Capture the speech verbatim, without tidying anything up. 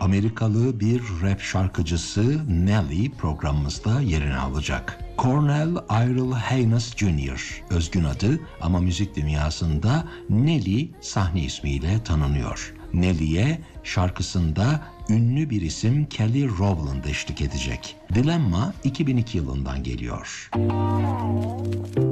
Amerikalı bir rap şarkıcısı Nelly programımızda yerini alacak. Cornell Irl Haynes Junior özgün adı ama müzik dünyasında Nelly sahne ismiyle tanınıyor. Nelly'e şarkısında ünlü bir isim Kelly Rowland eşlik edecek. Dilemma iki bin iki yılından geliyor.